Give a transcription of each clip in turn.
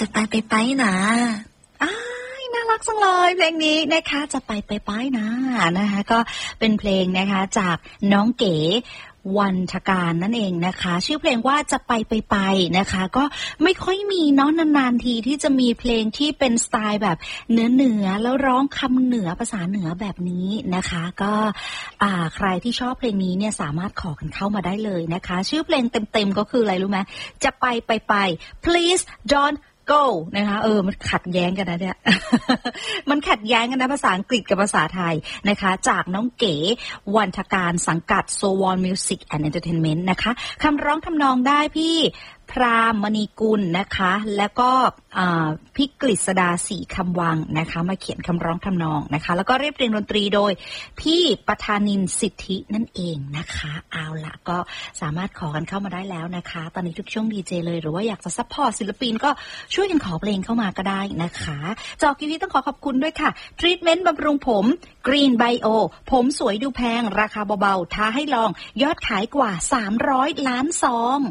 จะไปนะน่ารักจังเลยเพลงนี้นะคะจะไปนะนะคะก็เป็นเพลงนะคะจากน้องเก๋วันทการนั่นเองนะคะชื่อเพลงว่าจะไปนะคะก็ไม่ค่อยมีเนาะนานๆทีที่จะมีเพลงที่เป็นสไตล์แบบเหนือแล้วร้องคำเหนือภาษาเหนือแบบนี้นะคะก็ใครที่ชอบเพลงนี้เนี่ยสามารถขอกันเข้ามาได้เลยนะคะชื่อเพลงเต็มๆก็คืออะไรรู้ไหมจะไปplease don't go นะคะมันขัดแย้งกันนะเนี่ย มันขัดแย้งกันนะภาษาอังกฤษกับภาษาไทยนะคะจากน้องเก๋วันทการสังกัด Sowon Music and Entertainment นะคะคำร้องทำนองได้พี่พรามมณีกุลนะคะแล้วก็พี่กฤษดาศรีคำวังนะคะมาเขียนคำร้องทำนองนะคะแล้วก็เรียบเรียงดนตรีโดยพี่ประธานินสิทธินั่นเองนะคะเอาล่ะก็สามารถขอกันเข้ามาได้แล้วนะคะตอนนี้ทุกช่วงดีเจเลยหรือว่าอยากจะซัพพอร์ตศิลปินก็ช่วยกันขอเพลงเข้ามาก็ได้นะคะจอกกี้ต้องขอบคุณด้วยค่ะทรีทเมนต์บำรุงผม Green Bio ผมสวยดูแพงราคาเบาๆท้าให้ลองยอดขายกว่า300ล้านซอง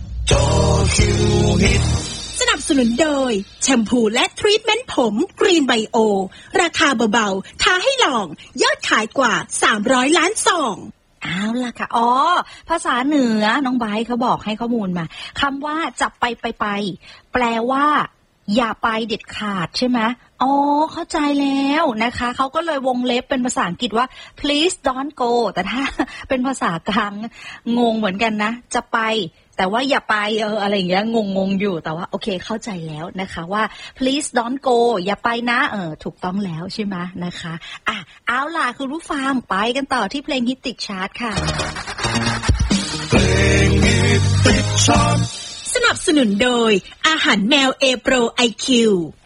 สนับสนุนโดยแชมพูและทรีทเมนต์ผม Green Bio ราคาเบาๆท้าให้ลองยอดขายกว่า300ล้านซองเอาล่ะค่ะภาษาเหนือน้องไบร์ทเขาบอกให้ข้อมูลมาคำว่าจะไปแปลว่าอย่าไปเด็ดขาดใช่ไหมเข้าใจแล้วนะคะเขาก็เลยวงเล็บเป็นภาษาอังกฤษว่า please don't go แต่ถ้าเป็นภาษากลางงงเหมือนกันนะจะไปแต่ว่าอย่าไปอะไรอย่างเงี้ยงงอยู่แต่ว่าโอเคเข้าใจแล้วนะคะว่า please don't go อย่าไปนะถูกต้องแล้วใช่ไหมนะคะเอาล่ะคุณผู้ฟังไปกันต่อที่เพลงฮิตติดชาร์ตค่ะเพลงฮิตติดชาร์ตสนับสนุนโดยอาหารแมว A Pro IQ